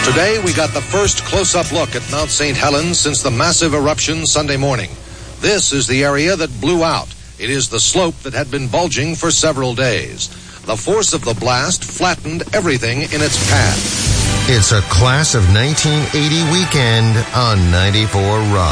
Today, we got the first close-up look at Mount St. Helens since the massive eruption Sunday morning. This is the area that blew out. It is the slope that had been bulging for several days. The force of the blast flattened everything in its path. It's a class of 1980 weekend on 94 Rock.